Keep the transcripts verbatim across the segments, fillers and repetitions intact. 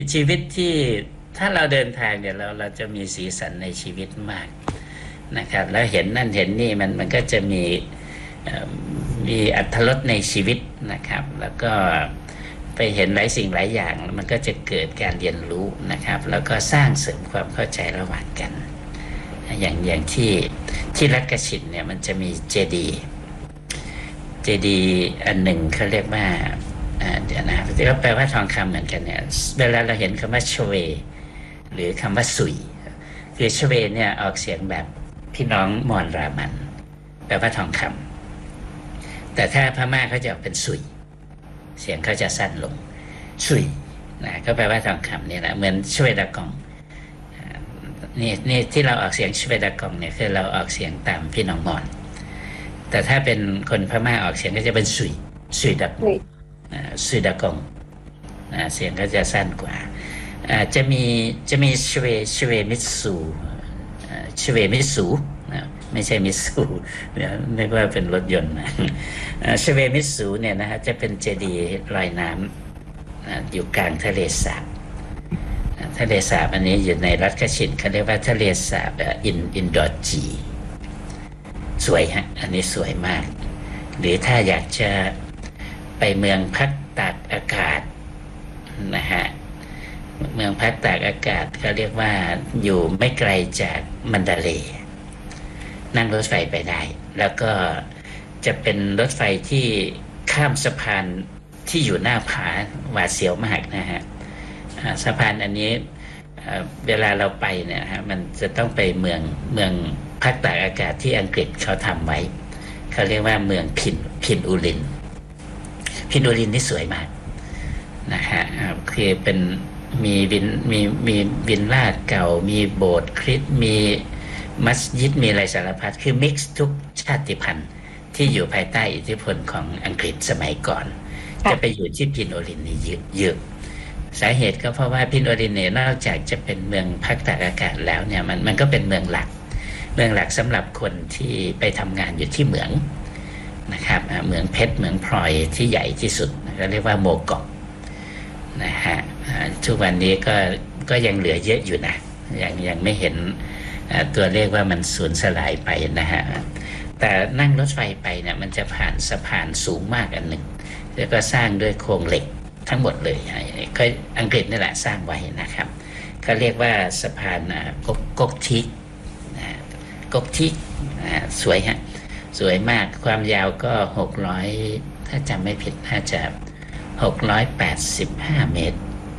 ชีวิตที่ถ้าเราเดินทางเนี่ยเราเราจะมีสีสันในชีวิตมากนะครับแล้วเห็นนั่นเห็นนี่มันมันก็จะมีมีอรรถรสในชีวิตนะครับแล้วก็ไปเห็นหลายสิ่งหลายอย่างมันก็จะเกิดการเรียนรู้นะครับแล้วก็สร้างเสริมความเข้าใจระหว่างกันอย่างอย่างที่ที่รัฐกสิณเนี่ยมันจะมีเจดีย์เจดีย์อันหนึ่งเขาเรียกว่าเดี๋ยวนะที่เขาแปลว่าทองคำเหมือนกันเนี่ยเวลาเราเห็นคำว่าชเวหรือคำว่าสุยคือชเวเนี่ยออกเสียงแบบพี่น้องมอญรามันแปลว่าทองคำแต่ถ้าพม่าเขาจะออกเป็นสุยเสียงเขาจะสั้นลงสุยนะก็แปลว่าทองคำนี่แหละเหมือนชเวดากองนี่นี่ที่เราออกเสียงชเวดากองเนี่ยคือเราออกเสียงตามพี่น้องมอญแต่ถ้าเป็นคนพม่าออกเสียงก็จะเป็นสุยสุยดากองสุยดากองเสียงก็จะสั้นกว่าจะมีจะมีชเวชเวมิตซูชเวมิตซูไม่ใช่มิตซูเนี่ยนึกว่าเป็นรถยนต์นะชเวมิตซูเนี่ยนะฮะจะเป็นเจดีย์ลอยน้ำอยู่กลางทะเลสาบทะเลสาบอันนี้อยู่ในรัฐกสิณเขาเรียกว่าทะเลสาบอินอินดอร์จีสวยฮะอันนี้สวยมากหรือถ้าอยากจะไปเมืองพักตากอากาศนะฮะเมืองพักตากอากาศเขาเรียกว่าอยู่ไม่ไกลจากมันดาเลย์นั่งรถไฟไปได้แล้วก็จะเป็นรถไฟที่ข้ามสะพานที่อยู่หน้าผาหวาดเสียวมากนะฮะสะพานอันนี้เวลาเราไปเนี่ยฮะมันจะต้องไปเมืองเมืองพักตากอากาศที่อังกฤษเขาทำไว้เขาเรียกว่าเมืองพินพินอูรินพินอูรินนี่สวยมากนะฮะคือเป็นมีวินมีมีวินล่าเก่ามีโบสถ์คริสต์มีมัสยิดมีอะไรสารพัดคือมิกซ์ทุกชาติพันธุ์ที่อยู่ภายใต้อิทธิพลของอังกฤษสมัยก่อนจะไปอยู่ที่พินโอรินนี่เยอะเยอะสาเหตุก็เพราะว่าพินโอรินเนี่ยนอกจากจะเป็นเมืองพักตากอากาศแล้วเนี่ยมันมันก็เป็นเมืองหลักเมืองหลักสำหรับคนที่ไปทำงานอยู่ที่เหมืองนะครับเหมืองเพชรเหมืองพลอยที่ใหญ่ที่สุดก็เรียกว่าโมกอกนะฮะทุกวันนี้ก็ก็ยังเหลือเยอะอยู่นะยังยังไม่เห็นตัวเลขว่ามันสูญสลายไปนะฮะแต่นั่งรถไฟไปเนี่ยมันจะผ่านสะพานสูงมากอันหนึ่งแล้วก็สร้างด้วยโครงเหล็กทั้งหมดเลยก็อังกฤษนี่แหละสร้างไว้นะครับเขาเรียกว่าสะพานกกกกทิกกกทิกสวยฮะสวยมากความยาวก็หกร้อยถ้าจำไม่ผิดน่าจะหกร้อยแปดสิบห้าเมตร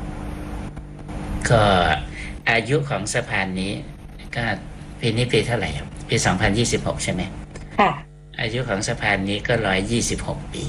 ก็อายุของสะพานนี้ก็ปีนี้ปีเท่าไหร่ครับปีสองพันยี่สิบหกใช่ไหมค่ะอายุของสะพานนี้ก็หนึ่งร้อยยี่สิบหกปี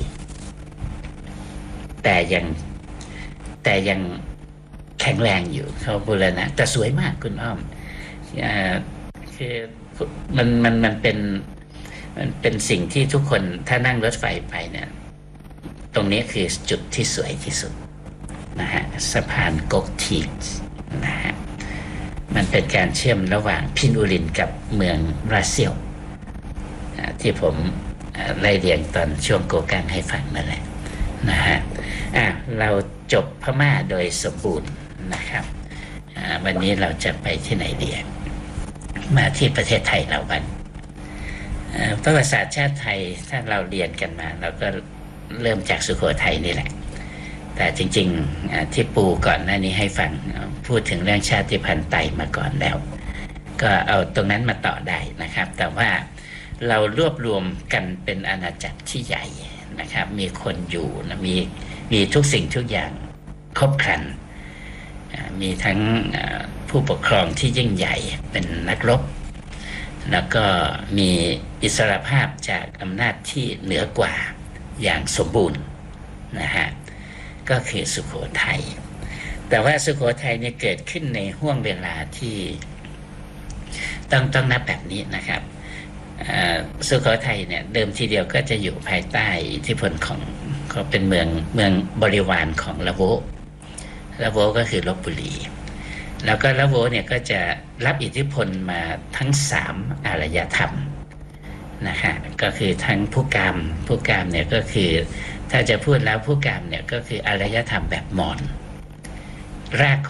แต่ยังแต่ยังแข็งแรงอยู่เขาบูรณะแต่สวยมากคุณอ้อมอ่าคือมันมันมันเป็นมันเป็นสิ่งที่ทุกคนถ้านั่งรถไฟไปเนี่ยตรงนี้คือจุดที่สวยที่สุดนะฮะสะพานกกทีกนะฮะมันเป็นการเชื่อมระหว่างพินอูรินกับเมืองบราซิลที่ผมไล่เรียงตอนช่วงโกกังให้ฟังนั่นแหละนะฮะอ่ะเราจบพม่าโดยสมบูรณ์นะครับวันนี้เราจะไปที่ไหนดีมาที่ประเทศไทยเราบ้างประวัติศาสตร์ชาติไทยถ้าเราเรียนกันมาเราก็เริ่มจากสุโขทัยนี่แหละแต่จริงๆที่ปูก่อนหน้านี้ให้ฟังพูดถึงเรื่องชาติพันธุ์ไตมาก่อนแล้วก็เอาตรงนั้นมาต่อได้นะครับแต่ว่าเรารวบรวมกันเป็นอาณาจักรที่ใหญ่นะครับมีคนอยู่นะมีมีทุกสิ่งทุกอย่างครบครันมีทั้งผู้ปกครองที่ยิ่งใหญ่เป็นนักรบแล้วก็มีอิสรภาพจากอำนาจที่เหนือกว่าอย่างสมบูรณ์นะฮะก็คือสุโขทัยแต่ว่าสุโขทัยเนี่ยเกิดขึ้นในห่วงเวลาที่ต้องต้องนับแบบนี้นะครับสุโขทัยเนี่ยเดิมทีเดียวก็จะอยู่ภายใต้อิทธิพลของเขาเป็นเมืองเมืองบริวารของละโวละโวก็คือลพบุรีแล้วก็ละโวเนี่ยก็จะรับอิทธิพลมาทั้งสามอารยธรรมนะฮะก็คือทั้งผู้กามผู้กามเนี่ยก็คือถ้าจะพูดแล้วผู้กามเนี่ยก็คืออารยธรรมแบบมอญราก